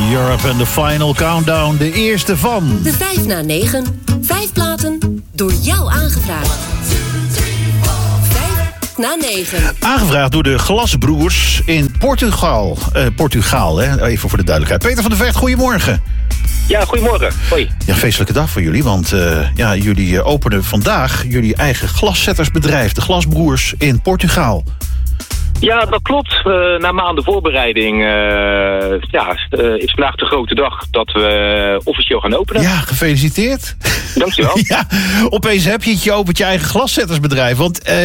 Europe en de Final Countdown. De eerste van... De 5 na 9. 5 platen door jou aangevraagd. 5 na 9. Aangevraagd door de Glasbroers in Portugal. Portugaal, hè? Even voor de duidelijkheid. Peter van der Vecht, goedemorgen. Ja, goedemorgen. Hoi. Ja, feestelijke dag voor jullie, want jullie openen vandaag jullie eigen glaszettersbedrijf, de Glasbroers in Portugal. Ja, dat klopt. Na maanden voorbereiding is vandaag de grote dag dat we officieel gaan openen. Ja, gefeliciteerd. Dankjewel. Ja, opeens heb je het, je opent je eigen glaszettersbedrijf. Want